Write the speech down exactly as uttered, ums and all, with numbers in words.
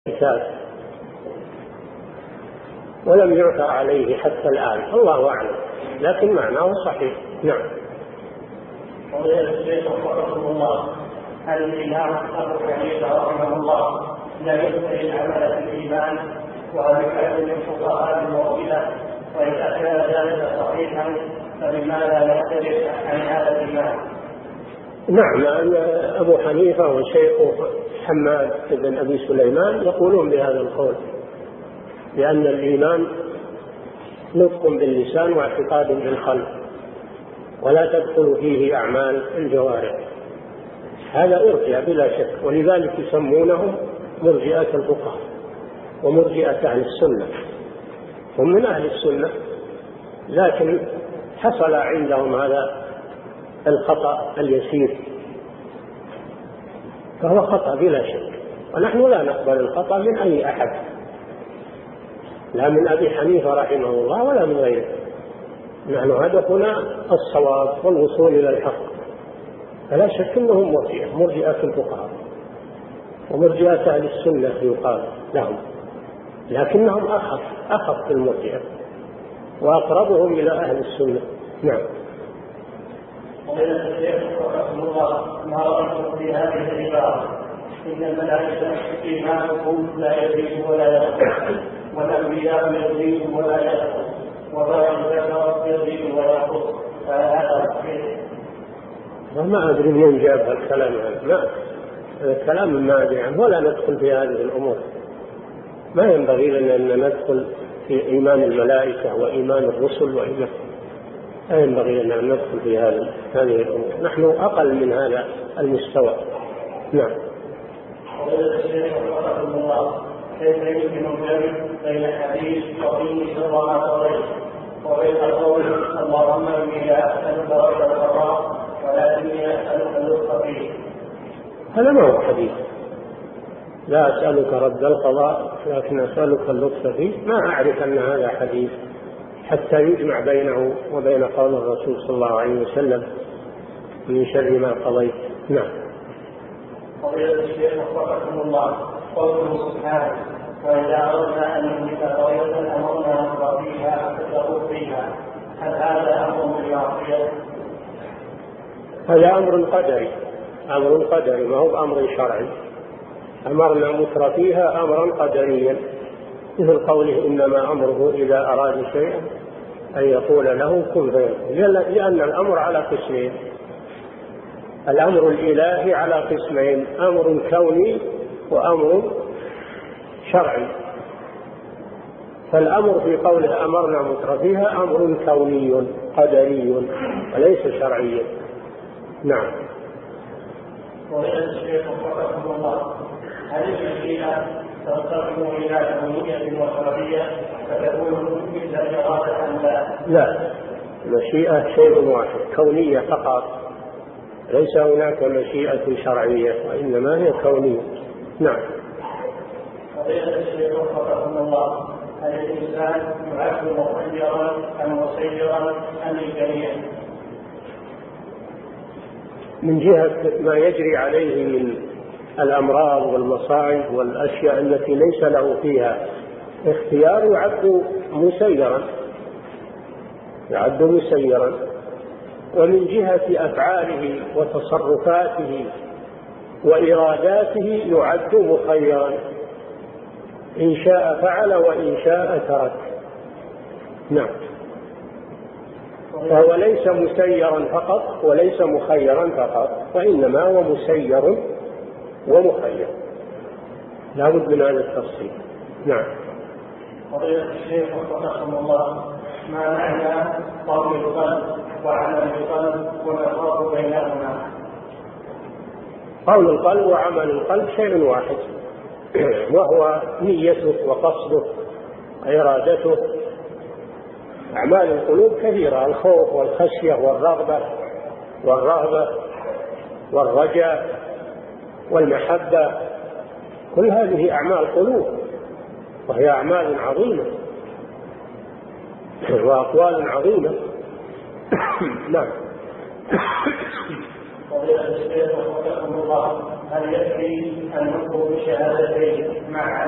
كتاب ولم يعثر عليه حتى الآن، الله أعلم، لكن معناه صحيح. نعم. قضية الشيخ رحمه الله، هل الإمام أبو حنيفة رحمه الله لا يدخل العمل في الإيمان، وهل يعد من فقهاء المعتزلة؟ وإذا كان ذلك صحيحا فلماذا يختلف عن هذا الإمام؟ نعم، أبو حنيفة وشيخه حماد بن أبي سليمان يقولون بهذا القول، لأن الإيمان نطق باللسان واعتقاد بالقلب، ولا تدخل فيه أعمال الجوارح. هذا أرجع بلا شك، ولذلك يسمونهم مرجئة الفقهاء ومرجئة أهل السنة. هم من أهل السنة، لكن حصل عندهم هذا الخطأ اليسير، فهو خطأ بلا شك، ونحن لا نقبل الخطأ من أي أحد، لا من أبي حنيفة رحمه الله ولا من غيره. نحن هدفنا الصواب والوصول إلى الحق، فلا شك أنهم مرجئة مرجئة الفقهاء ومرجئة أهل السنة يقال لهم، لكنهم أخف أخف المرجئة وأقربهم إلى أهل السنة. نعم. وإذا الشيخ رحمه الله ما رأيتم في هذه العبارة: إن الملائكة إيمانكم لا يزيد ولا ينقص، والأنبياء يزيد ولا ينقص، وباقي البشر يزيد ولا ينقص، فهذا صحيح؟ وما أدري من جاب الكلام هذا، ما الكلام ما أدري عنه، ولا ندخل في هذه الأمور. ما ينبغي لنا أن ندخل في إيمان الملائكة وإيمان الرسل، وإيمان لا ينبغي لنا أن ندخل في هذه هذه الأمور، نحن أقل من هذا المستوى. نعم. كيف يمكن الجمع بين حديث قوله صلى الله عليه وسلم وبين قوله اللهم إني لا أسألك رد القضاء ولكني أسألك اللطف فيه؟ هذا ما هو حديث، لا أسألك رد القضاء لكن أسألك اللطف فيه، ما أعرف أن هذا حديث حتى يجمع بينه وبين قول الرسول صلى الله عليه وسلم من شر ما قضيت. نعم. قضية الشيخ وفقكم الله، قوله سبحانه: وإذا أردنا أن نهلك قرية أمرنا نصر فيها فاتقوا فيها، هل هذا أمر بالمعصية؟ هذا أمر قدري، أمر قدري ما هو أمر شرعي. أمرنا متر فيها أمرا قدريا، مثل قوله إنما أمره إذا أراد شيئا أن يقول له كن فيكون، لأن الأمر على قسمين، الأمر الإلهي على قسمين: أمر كوني وأمر شرعي. فالأمر في قوله أمرنا متر فيها أمر كوني قدري وليس شرعي. نعم. وإلى الشيخ وفقكم الله، هل المشيئة تنقسم إلى كونية وشرعية فتكون مثل الإرادة أم لا؟ لا، المشيئة شيء واحد، كونية فقط، ليس هناك مشيئة شرعية، وإنما هي كونية. نعم. وإلى الشيخ وفقكم الله، هل الإنسان يعد مخيرا أم مسيرا أم الجميع؟ من جهة ما يجري عليه من الأمراض والمصائب والأشياء التي ليس له فيها اختيار يعد مسيرا يعد مسيرا ومن جهة أفعاله وتصرفاته وإراداته يعد مخيرا، إن شاء فعل وإن شاء ترك. نعم. فهو ليس مسيرا فقط وليس مخيرا فقط، وإنما هو مسير ومخير، لا بد من هذا التفصيل. نعم. قضية الشيخ وفقكم الله، ما معنى قول القلب وعمل القلب والفرق بينهما؟ قول القلب وعمل القلب شيء واحد، وهو نيته وقصده وإرادته. أعمال القلوب كثيرة: الخوف والخشية والرغبة والرهبة والرجاء والمحبة، كل هذه أعمال قلوب، وهي أعمال عظيمة وأقوال عظيمة. نعم. قضية الشيخ وفقكم الله، هل يكفي أن نقول بشهادتين مع